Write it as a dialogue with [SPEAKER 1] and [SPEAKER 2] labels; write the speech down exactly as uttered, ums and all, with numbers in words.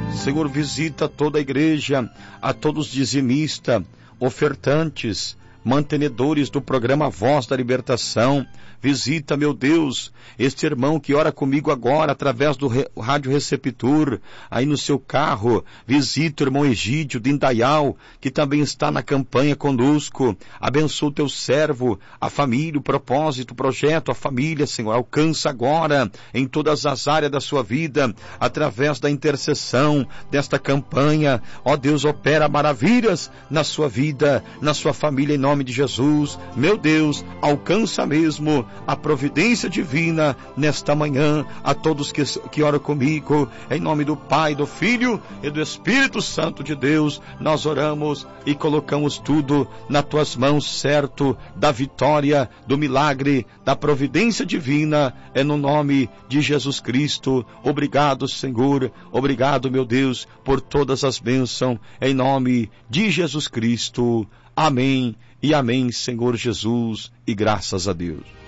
[SPEAKER 1] Senhor, visita toda a igreja, a todos os dizimistas, ofertantes, mantenedores do programa Voz da Libertação. Visita, meu Deus, este irmão que ora comigo agora através do re... rádio receptor, aí no seu carro. Visita o irmão Egídio de Indaial, que também está na campanha conosco. Abençoa o teu servo, a família, o propósito, o projeto, a família, Senhor. Alcança agora em todas as áreas da sua vida, através da intercessão desta campanha. Ó Deus, opera maravilhas na sua vida, na sua família, em nome de Jesus. Meu Deus, alcança mesmo a providência divina nesta manhã, a todos que, que oram comigo, em nome do Pai, do Filho e do Espírito Santo de Deus. Nós oramos e colocamos tudo nas tuas mãos, certo, da vitória, do milagre, da providência divina, é no nome de Jesus Cristo. Obrigado, Senhor, obrigado, meu Deus, por todas as bênçãos, em nome de Jesus Cristo. Amém e amém, Senhor Jesus, e graças a Deus.